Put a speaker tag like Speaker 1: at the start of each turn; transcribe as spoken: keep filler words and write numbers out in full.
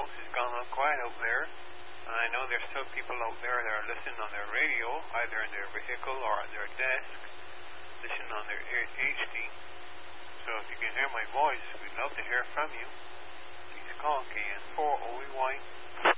Speaker 1: house has gone all quiet out there. And I know there's still people out there that are listening on their radio, either in their vehicle or on their desk, listening on their H D. So if you can hear my voice, we'd love to hear from you. Please call K N four O E Y